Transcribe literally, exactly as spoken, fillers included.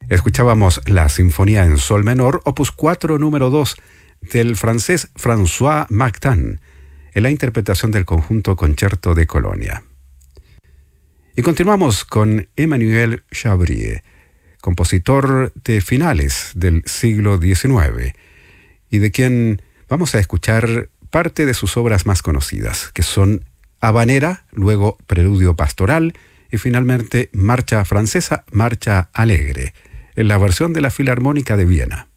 Escuchábamos la Sinfonía en Sol menor, opus cuatro, número dos, del francés François Mactan, en la interpretación del conjunto Concierto de Colonia. Y continuamos con Emmanuel Chabrier, compositor de finales del siglo diecinueve, y de quien vamos a escuchar parte de sus obras más conocidas, que son Habanera, luego Preludio Pastoral y finalmente Marcha Francesa, Marcha Alegre, en la versión de la Filarmónica de Viena.